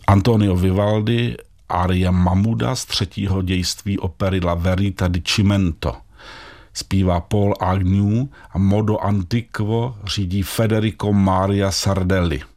Antonio Vivaldi, aria Mamuda z 3. dějství opery La Verità di Cimento. Zpívá Paul Agnew a Modo Antiquo řídí Federico Maria Sardelli.